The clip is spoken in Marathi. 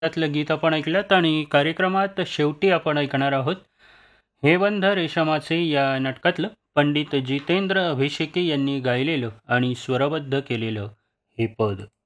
त्यातलं गीत आपण ऐकलंत आणि कार्यक्रमात शेवटी आपण ऐकणार आहोत हे बंध रेशमाचे या नाटकातलं पंडित जितेंद्र अभिषेकी यांनी गायलेलं आणि स्वरबद्ध केलेलं हे पद.